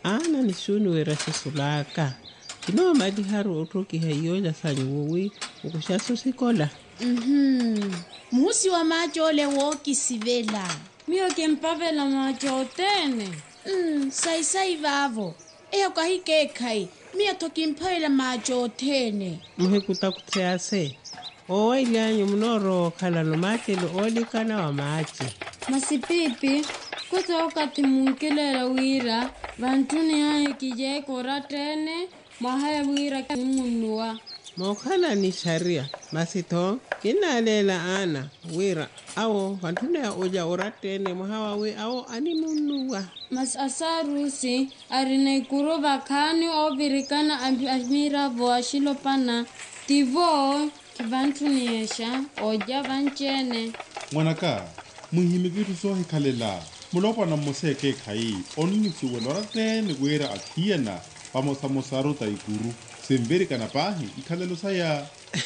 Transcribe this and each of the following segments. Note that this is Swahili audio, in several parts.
ana ni shuni wera sesulaka kino madi haru otoki hayo ja sanyowi ukushaso sikola musi wa majole woki sivela mio kempavela majotene sai vavo kwa hike kai mio tokimpavela majotene muhekuta kutsease owa ilyanyo mnoro khala no matelo olikana wa machi masipipi kutsa wakati munkelela wira vantuni haye kije koratene mahaya wira kimunua mokhala ni sharia masito kinalela ana wira awo vantuni ya oja oratene mahawa we awo animunua mas asarusi arina ikuru vakani ovirikana amira voa shilopana tivo kivantuniesha oja vanchene ngwanaka muhimikitu so hikalela mulopana moseke khai onnisiwe loratene wera akhiana pamosamosaru taikuru semverikana pahi ikhalelo saya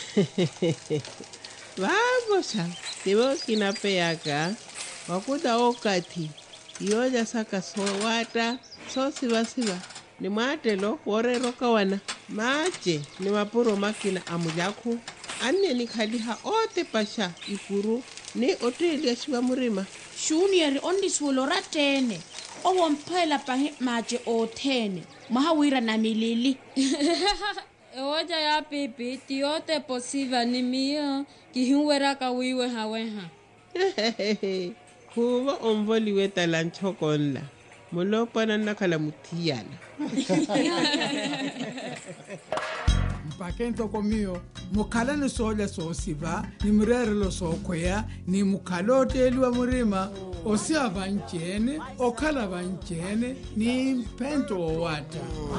vavosha tivo kinapeyaka wakuta okati iyoja saka sowata so siva ni mwatelo worero kawana mache ni mapuro makina amujaku ane ni khaliha ote pasha ikuru ni otelia shiwa murima shuni yari ondisiwe loratene owomphela pahi maje othene mahawira na milili ewoja ya pipi tiyote posiva ni mio kihiwera kawiwe haweha huva omvoliwe talanchokonla mulopana nakhala muthiyana mpakento komio mukhala ni soja soosiva ni murerelo sookhweya ni mukhala oteliwa murima osiya vanchene okhala vanchene ni mpento owata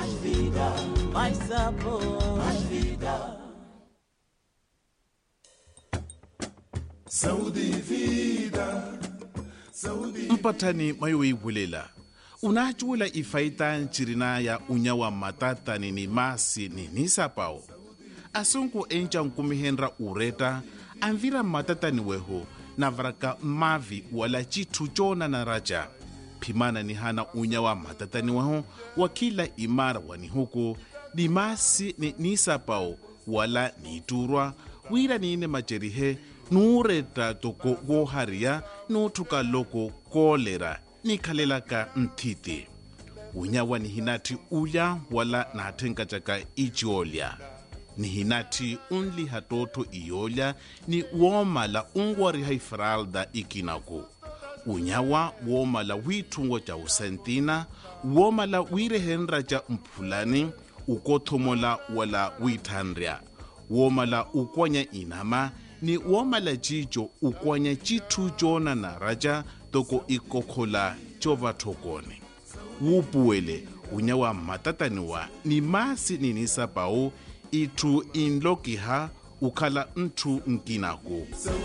mpathani mayoibulela unachuula ifaita nchirina ya unyawa matatani ni masi ni nisapao asunku encha nkumihenra ureta anvira matatani weho na varaka mavi wala chitu chona na raja pimana ni hana unyawa matatani weho wakila imara wani huku ni masi ni nisapao wala niturwa wira niine macherihe nuureta toko woharia nuuthuka loko kolera nikhalelaka nthiti unyawa ni hinati uya wala naathenkatyaka ichiolya ni hinati unli hatotho iyolya ni woomala unwariha ifralda ikinaku unyawa woomala wiithungo tya usentina woomala wiirehenra tya mphulani ukothomola wala wiithanrya woomala ukwanya inama ni woomala chicho ukwanya chithu chona na raja toko ikokhola chovathokone wuupuwele unyawa matataniwa ni masi ninisapao ithu inlokiha ukhala nthu nkinaku